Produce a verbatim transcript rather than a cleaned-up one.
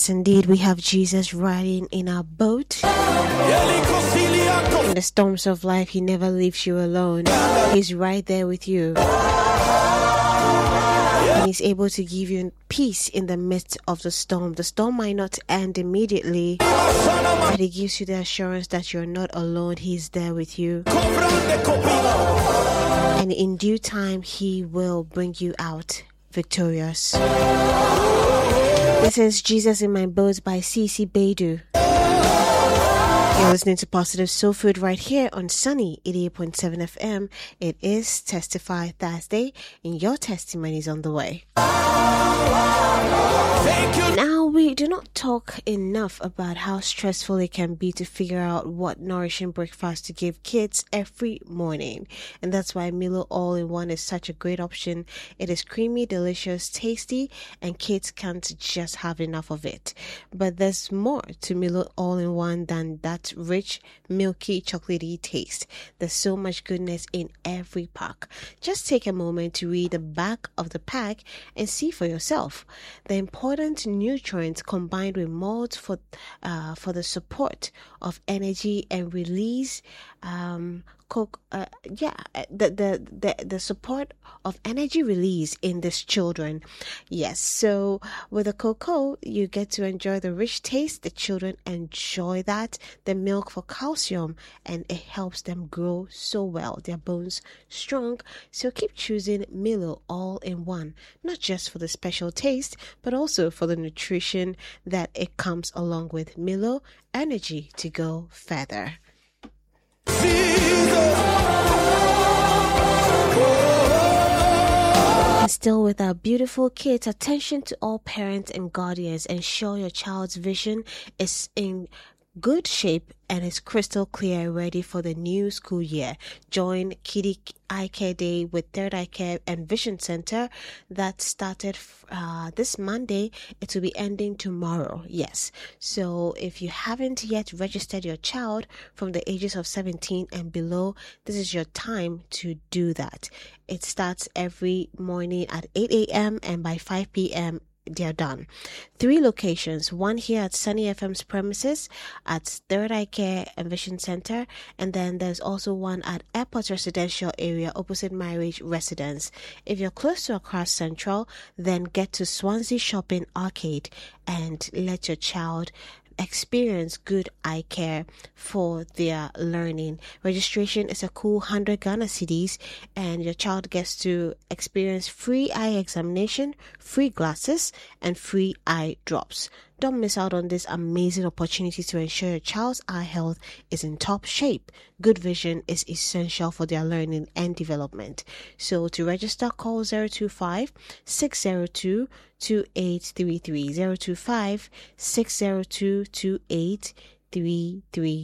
Yes, indeed, we have Jesus riding in our boat. In the storms of life, he never leaves you alone. He's right there with you. And he's able to give you peace in the midst of the storm. The storm might not end immediately, but he gives you the assurance that you're not alone. He's there with you. And in due time, he will bring you out victorious. This is Jesus in My Boat by C C Beidou. You're listening to Positive Soul Food right here on Sunny eighty-eight point seven F M. It is Testify Thursday, and your testimony is on the way. Thank you. Now, we do not talk enough about how stressful it can be to figure out what nourishing breakfast to give kids every morning. And that's why Milo All-in-One is such a great option. It is creamy, delicious, tasty, and kids can't just have enough of it. But there's more to Milo All-in-One than that rich, milky, chocolatey taste. There's so much goodness in every pack. Just take a moment to read the back of the pack and see for yourself. The important nutrients combined with malts for uh, for the support of energy and release um cook uh, yeah the, the the the support of energy release in these children. Yes, so with the cocoa you get to enjoy the rich taste. The children enjoy that. The milk for calcium, and it helps them grow so well, their bones strong. So keep choosing Milo All-in-One, not just for the special taste but also for the nutrition that it comes along with. Milo, energy to go further. And still with our beautiful kids, attention to all parents and guardians. Ensure your child's vision is in good shape and is crystal clear, ready for the new school year. Join Kiddie Eye Care Day with Third Eye Care and Vision Center that started uh, this Monday. It will be ending tomorrow. Yes. So if you haven't yet registered your child from the ages of seventeen and below, this is your time to do that. It starts every morning at eight a.m. and by five p.m. they're done. Three locations, one here at Sunny F M's premises at Third Eye Care and Vision Center, and then there's also one at Airport Residential Area opposite Marriage Residence. If you're close to Accra Central, then get to Swansea Shopping Arcade and let your child experience good eye care for their learning. Registration is a cool one hundred Ghana cedis, and your child gets to experience free eye examination, free glasses, and free eye drops. Don't miss out on this amazing opportunity to ensure your child's eye health is in top shape. Good vision is essential for their learning and development. So to register, call zero two five, six zero two, two eight three three, zero two five, six zero two, two eight three three.